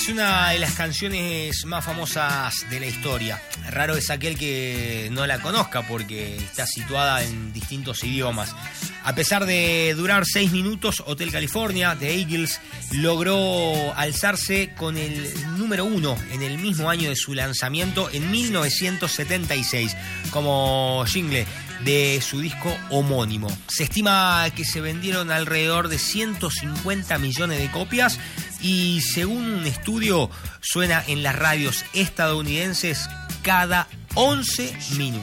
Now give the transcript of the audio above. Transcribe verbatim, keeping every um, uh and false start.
Es una de las canciones más famosas de la historia. Raro es aquel que no la conozca porque está situada en distintos idiomas. A pesar de durar seis minutos, Hotel California de Eagles logró alzarse con el número uno en el mismo año de su lanzamiento en mil novecientos setenta y seis como jingle de su disco homónimo. Se estima que se vendieron alrededor de ciento cincuenta millones de copias y según un estudio suena en las radios estadounidenses cada once minutos.